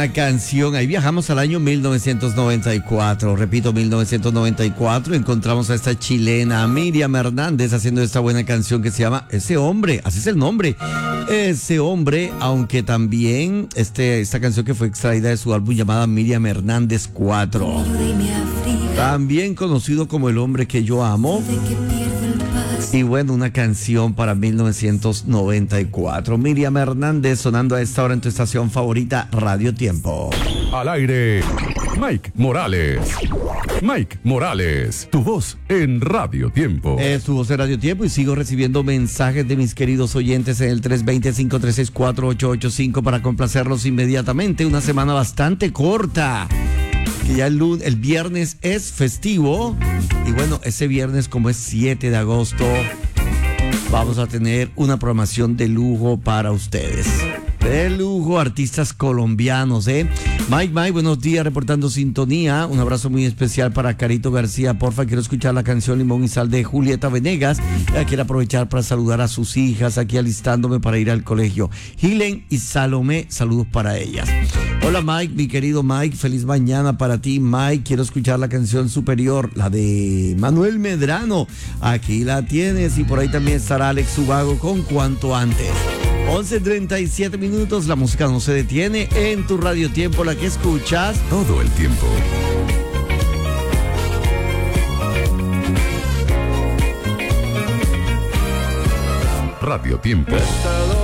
buena canción. Ahí viajamos al año 1994. Repito, 1994. Encontramos a esta chilena Miriam Hernández haciendo esta buena canción que se llama Ese Hombre. Así es el nombre. Ese Hombre, aunque también esta canción que fue extraída de su álbum llamada Miriam Hernández 4. También conocido como El Hombre que Yo Amo. Y bueno, una canción para 1994. Miriam Hernández sonando a esta hora en tu estación favorita, Radio Tiempo. Al aire, Mike Morales. Mike Morales, tu voz en Radio Tiempo. Es tu voz en Radio Tiempo y sigo recibiendo mensajes de mis queridos oyentes en el 320-536-4885 para complacerlos inmediatamente. Una semana bastante corta. Que ya el viernes es festivo. Y bueno, ese viernes, como es 7 de agosto, vamos a tener una programación de lujo para ustedes. De lujo, artistas colombianos, Mike, buenos días, reportando sintonía. Un abrazo muy especial para Carito García. Porfa, quiero escuchar la canción Limón y Sal de Julieta Venegas. Quiero aprovechar para saludar a sus hijas, aquí alistándome para ir al colegio. Gilen y Salomé, saludos para ellas. Hola Mike, mi querido Mike, feliz mañana para ti, Mike. Quiero escuchar la canción Superior, la de Manuel Medrano. Aquí la tienes y por ahí también estará Alex Ubago con Cuanto Antes. 11:37 minutos, la música no se detiene en tu Radio Tiempo, la que escuchas todo el tiempo. Radio Tiempo.